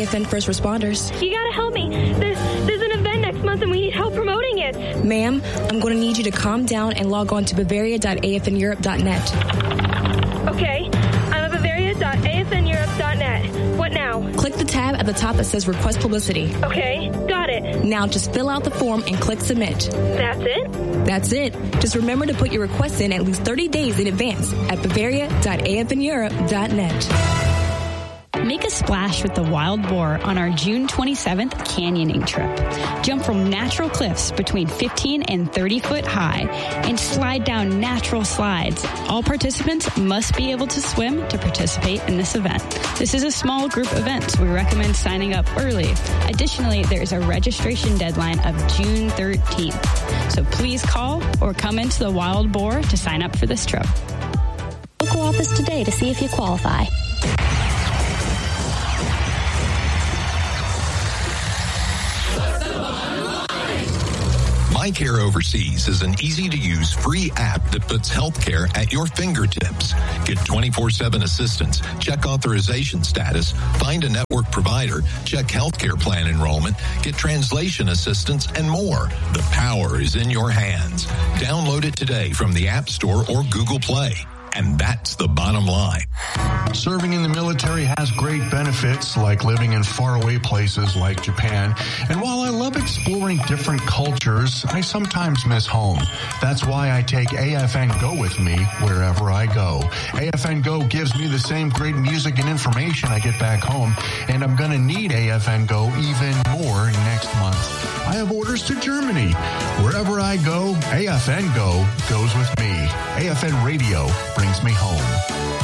AFN First Responders. You gotta help me. There's an event next month and we need help promoting it. Ma'am, I'm going to need you to calm down and log on to bavaria.afneurope.net. Okay, I'm at bavaria.afneurope.net. What now? Click the tab at the top that says Request Publicity. Okay, got it. Now just fill out the form and click Submit. That's it? That's it. Just remember to put your request in at least 30 days in advance at bavaria.afneurope.net. Make a splash with the Wild Boar on our June 27th canyoning trip. Jump from natural cliffs between 15 and 30 foot high and slide down natural slides. All participants must be able to swim to participate in this event. This is a small group event, so we recommend signing up early. Additionally, there is a registration deadline of June 13th. So please call or come into the Wild Boar to sign up for this trip. Local office today to see if you qualify. MyCare Overseas is an easy-to-use free app that puts healthcare at your fingertips. Get 24/7 assistance, check authorization status, find a network provider, check healthcare plan enrollment, get translation assistance, and more. The power is in your hands. Download it today from the App Store or Google Play. And that's the bottom line. Serving in the military has great benefits, like living in faraway places like Japan. And while I love exploring different cultures, I sometimes miss home. That's why I take AFN Go with me wherever I go. AFN Go gives me the same great music and information I get back home, and I'm going to need AFN Go even more next month. I have orders to Germany. Wherever I go, AFN Go goes with me. AFN Radio brings me home.